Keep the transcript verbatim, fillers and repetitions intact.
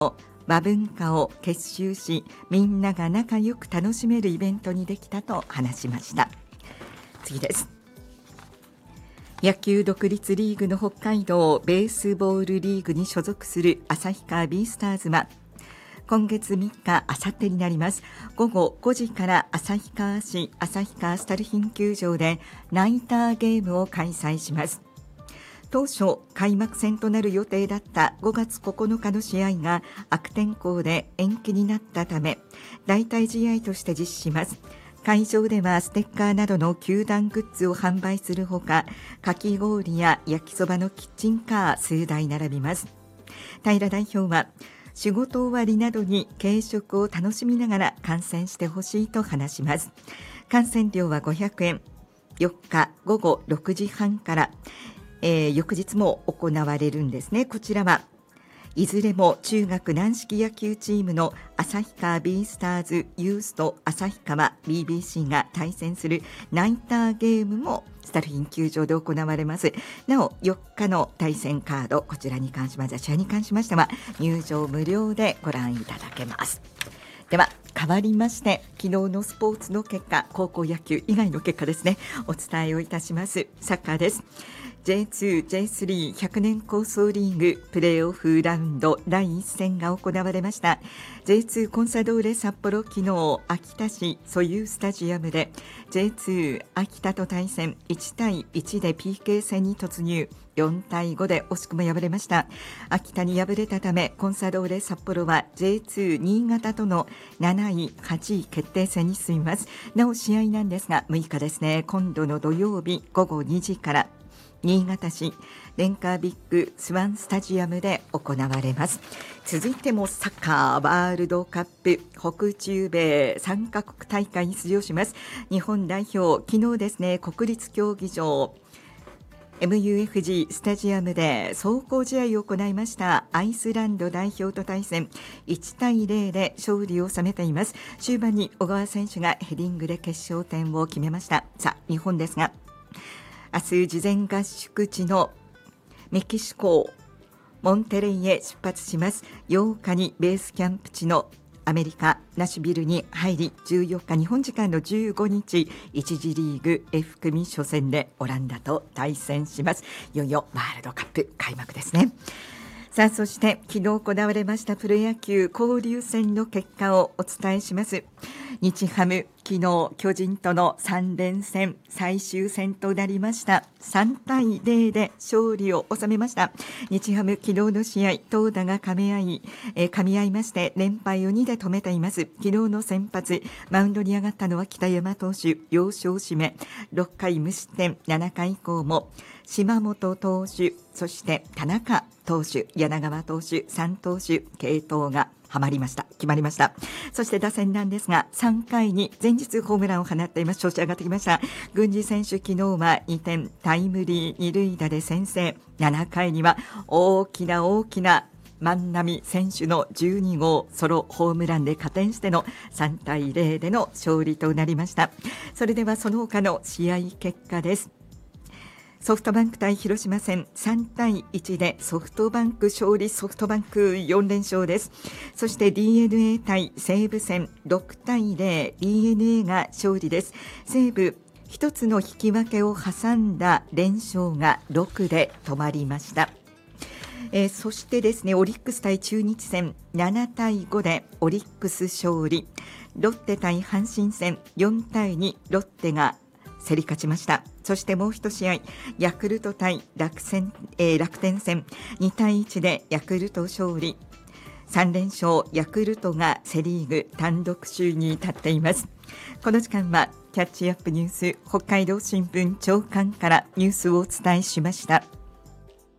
和文化を結集し、みんなが仲良く楽しめるイベントにできたと話しました。次です。野球独立リーグの北海道ベースボールリーグに所属する旭川ビースターズは、今月みっか、あさってになります。ごごごじから旭川市旭川スタルヒン球場でナイターゲームを開催します。当初開幕戦となる予定だったごがつここのかの試合が悪天候で延期になったため、代替試合として実施します。会場ではステッカーなどの球団グッズを販売するほか、かき氷や焼きそばのキッチンカー数台並びます。平代表は、仕事終わりなどに軽食を楽しみながら観戦してほしいと話します。観戦料はごひゃくえん、よっかごごろくじはんから、えー、翌日も行われるんですね。こちらはいずれも中学軟式野球チームの旭川ビースターズユースと旭川 ビービーシー が対戦するナイターゲームもスタルヒン球場で行われます。なおよっかの対戦カード、こちらに関しましては試合に関しましては入場無料でご覧いただけます。では変わりまして、昨日のスポーツの結果、高校野球以外の結果ですね、お伝えをいたします。サッカーです。ジェイツー、ジェイスリー ひゃくねん構想リーグプレーオフラウンドだいいっ戦が行われました。 ジェイツー コンサドーレ札幌、昨日秋田市ソユースタジアムで ジェイツー 秋田と対戦、いちたいいちで ピーケー 戦に突入、よんたいごで惜しくも敗れました。秋田に敗れたためコンサドーレ札幌は ジェイツー 新潟とのなない、はちい決定戦に進みます。なお試合なんですがむいかですね、今度の土曜日ごごにじから新潟市レンカービッグスワンスタジアムで行われます。続いてもサッカーワールドカップ北中米さんカ国大会に出場します。日本代表、昨日ですね、国立競技場 エムユーエフジー スタジアムで壮行試合を行いましたアイスランド代表と対戦、いちたいゼロで勝利を収めています。終盤に小川選手がヘディングで決勝点を決めました。さあ日本ですが、明日事前合宿地のメキシコモンテレイへ出発します。ようかにベースキャンプ地のアメリカナシュビルに入り、じゅうよっか日本時間のじゅうごにちいち次リーグ F 組初戦でオランダと対戦します。いよいよワールドカップ開幕ですね。さあそして昨日行われましたプロ野球交流戦の結果をお伝えします。日ハム、昨日巨人とのさん連戦最終戦となりました。さんたいゼロで勝利を収めました。日ハム、昨日の試合投打が噛み合い、えー、噛み合いまして連敗をにで止めています。昨日の先発マウンドに上がったのは北山投手、要所を締めろっかい無失点、ななかい以降も島本投手、そして田中投手、柳川投手、さん投手継投がはまりました決まりました。そして打線なんですが、さんかいに前日ホームランを放っています。調子上がってきました郡司選手、昨日はにてんタイムリー二塁打で先制。ななかいには大きな大きな万波選手のじゅうにごうソロホームランで加点してのさんたいゼロでの勝利となりました。それではその他の試合結果です。ソフトバンク対広島戦さんたいいちでソフトバンク勝利、ソフトバンクよん連勝です。そして ディーエヌエー 対西武戦ろくたいゼロ、 ディーエヌエー が勝利です。西武一つの引き分けを挟んだ連勝がろくで止まりました。えー、そしてですね、オリックス対中日戦ななたいごでオリックス勝利、ロッテ対阪神戦よんたいにロッテが競り勝ちました。そしてもう一試合、ヤクルト対 楽, 戦、えー、楽天戦にたいいちでヤクルト勝利、さん連勝、ヤクルトがセリーグ単独首位に立っています。この時間はキャッチアップニュース北海道新聞朝刊からニュースをお伝えしました。